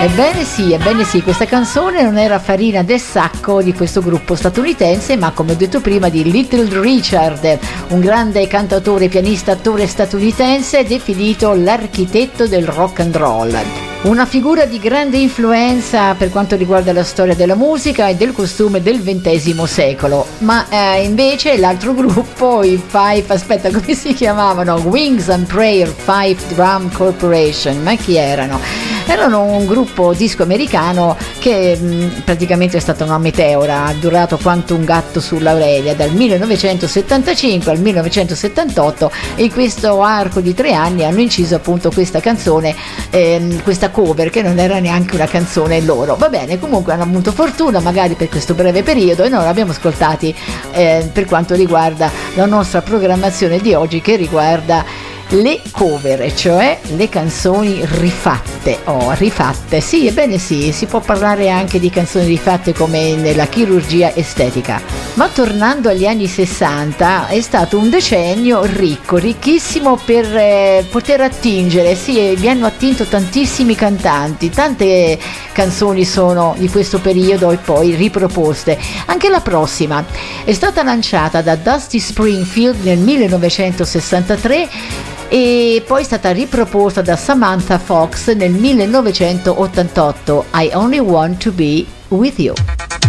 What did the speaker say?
Ebbene sì, questa canzone non era farina del sacco di questo gruppo statunitense, ma come ho detto prima di Little Richard, un grande cantautore, pianista, attore statunitense definito l'architetto del rock and roll. Una figura di grande influenza per quanto riguarda la storia della musica e del costume del XX secolo, ma invece l'altro gruppo, i Five, aspetta, come si chiamavano? Wings and Prayer Five Drum Corporation, ma chi erano? Erano un gruppo disco americano che praticamente è stata una meteora, ha durato quanto un gatto sull'Aurelia dal 1975 al 1978, e in questo arco di 3 anni hanno inciso appunto questa canzone, questa cover che non era neanche una canzone loro. Va bene, comunque hanno avuto fortuna magari per questo breve periodo e noi l'abbiamo ascoltati per quanto riguarda la nostra programmazione di oggi, che riguarda le cover, cioè le canzoni rifatte. Rifatte, sì, ebbene sì, si può parlare anche di canzoni rifatte come nella chirurgia estetica. Ma tornando agli anni 60, è stato un decennio ricchissimo per poter attingere, sì, vi hanno attinto tantissimi cantanti, tante canzoni sono di questo periodo e poi riproposte. Anche la prossima è stata lanciata da Dusty Springfield nel 1963 e poi è stata riproposta da Samantha Fox nel 1988, I Only Want to Be With You.